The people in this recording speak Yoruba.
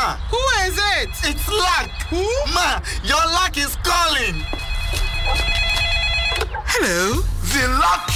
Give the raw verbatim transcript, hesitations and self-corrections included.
Ma! Who is it? It's Luck! Who? Ma, your luck is calling! Hello?